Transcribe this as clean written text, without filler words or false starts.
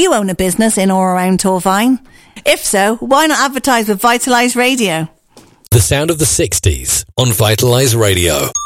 you own a business in or around Torvine? If so, why not advertise with Vitalise Radio? The sound of the 60s on Vitalise Radio.